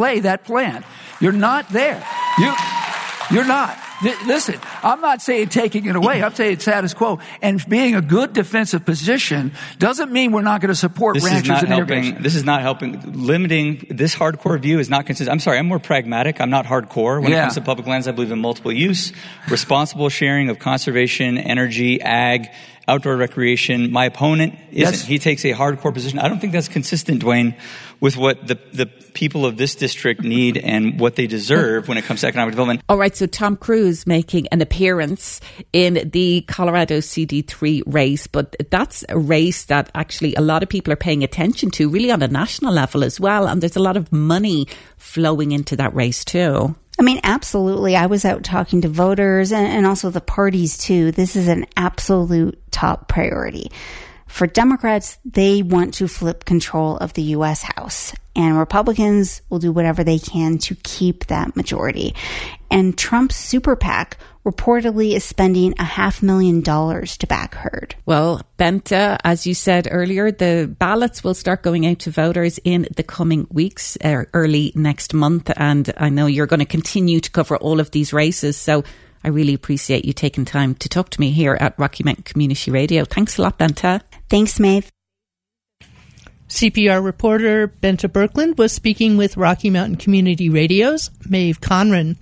play that plant. You're not there. You're not. Listen, I'm not saying taking it away. I'm saying status quo. And being a good defensive position doesn't mean we're not going to support ranchers and irrigation. This is not helping. Limiting this hardcore view is not consistent. I'm sorry, I'm more pragmatic. I'm not hardcore. When it comes to public lands, I believe in multiple use, responsible sharing of conservation, energy, ag, outdoor recreation. My opponent isn't. He takes a hardcore position. I don't think that's consistent, Dwayne, with what the people of this district need and what they deserve when it comes to economic development. All right, so Tom Cruise making an appearance in the Colorado CD3 race, but that's a race that actually a lot of people are paying attention to, really on a national level as well, and there's a lot of money flowing into that race too. I mean, absolutely. I was out talking to voters and also the parties too. This is an absolute top priority. For Democrats, they want to flip control of the U.S. House, and Republicans will do whatever they can to keep that majority. And Trump's super PAC reportedly is spending $500,000 to back Hurd. Well, Bente, as you said earlier, the ballots will start going out to voters in the coming weeks, early next month. And I know you're going to continue to cover all of these races. So I really appreciate you taking time to talk to me here at Rocky Mountain Community Radio. Thanks a lot, Bente. Thanks, Maeve. CPR reporter Bente Birkeland was speaking with Rocky Mountain Community Radio's Maeve Conran.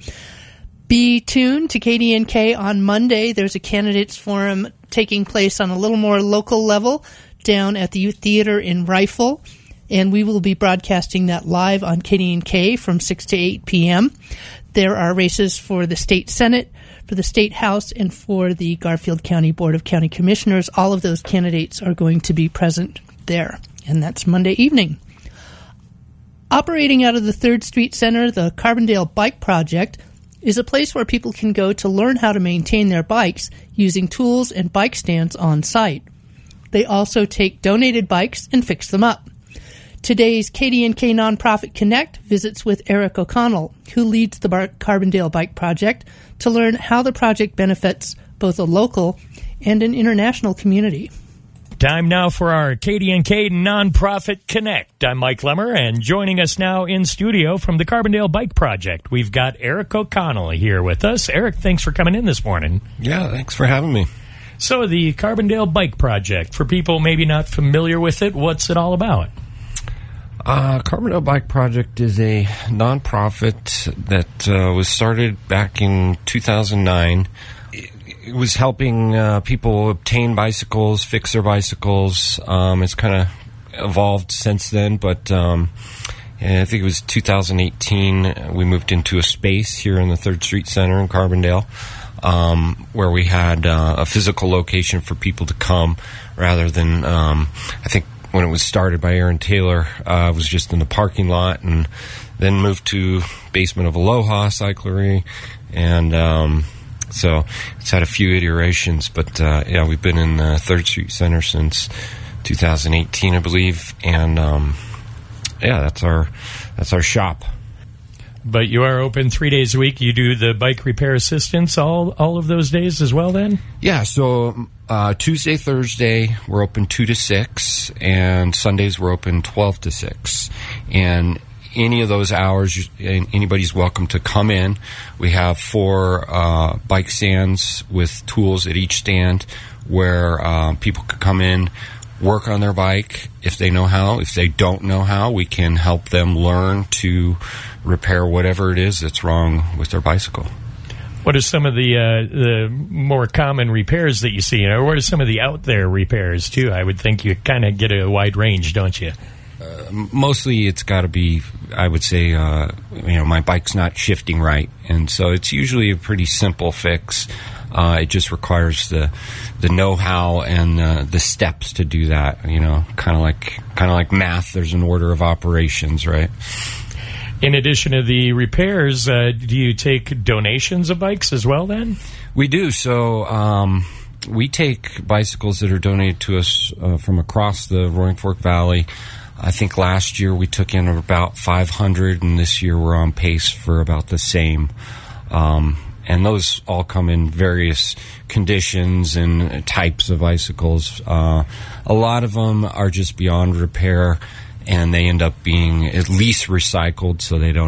Be tuned to KDNK on Monday. There's a candidates forum taking place on a little more local level down at the Youth Theater in Rifle, and we will be broadcasting that live on KDNK from 6 to 8 p.m. There are races for the State Senate, for the State House, and for the Garfield County Board of County Commissioners. All of those candidates are going to be present there, and that's Monday evening. Operating out of the 3rd Street Center, the Carbondale Bike Project is a place where people can go to learn how to maintain their bikes using tools and bike stands on site. They also take donated bikes and fix them up. Today's KDNK Nonprofit Connect visits with Eric O'Connell, who leads the Carbondale Bike Project, to learn how the project benefits both a local and an international community. Time now for our KDNK Nonprofit Connect. I'm Mike Lemmer, and joining us now in studio from the Carbondale Bike Project, we've got Eric O'Connell here with us. Eric, thanks for coming in this morning. Yeah, thanks for having me. So the Carbondale Bike Project, for people maybe not familiar with it, what's it all about? Carbondale Bike Project is a nonprofit that was started back in 2009. It was helping people obtain bicycles, fix their bicycles. It's kind of evolved since then, but I think it was 2018 we moved into a space here in the 3rd Street Center in Carbondale, where we had a physical location for people to come rather than, I think when it was started by Aaron Taylor, it was just in the parking lot, and then moved to basement of Aloha Cyclery, and so it's had a few iterations, but yeah, we've been in the 3rd Street Center since 2018, I believe, and yeah, that's our shop. But you are open 3 days a week. You do the bike repair assistance all of those days as well, then? Yeah, so Tuesday, Thursday, we're open 2 to 6, and Sundays we're open 12 to 6. And any of those hours, anybody's welcome to come in. We have 4 bike stands with tools at each stand where people can come in, work on their bike if they know how. If they don't know how, we can help them learn to repair whatever it is that's wrong with their bicycle. What are some of the more common repairs that you see? Or what are some of the out there repairs, too? I would think you kind of get a wide range, don't you? Mostly it's got to be, I would say, my bike's not shifting right. And so it's usually a pretty simple fix. It just requires the know-how and the steps to do that. Kind of like math. There's an order of operations, right? In addition to the repairs, do you take donations of bikes as well? Then we do. So we take bicycles that are donated to us from across the Roaring Fork Valley. I think last year we took in about 500, and this year we're on pace for about the same. And those all come in various conditions and types of bicycles. A lot of them are just beyond repair, and they end up being at least recycled so they don't